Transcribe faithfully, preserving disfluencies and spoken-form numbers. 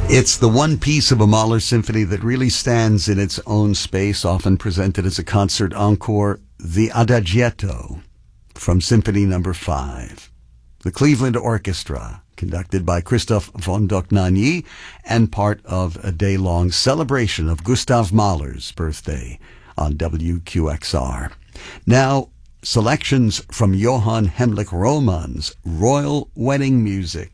It's the one piece of a Mahler symphony that really stands in its own space, often presented as a concert encore, the Adagietto from Symphony Number five. The Cleveland Orchestra, conducted by Christoph von Dohnanyi, and part of a day-long celebration of Gustav Mahler's birthday on W Q X R. Now, selections from Johann Hemlich Roman's Royal Wedding Music.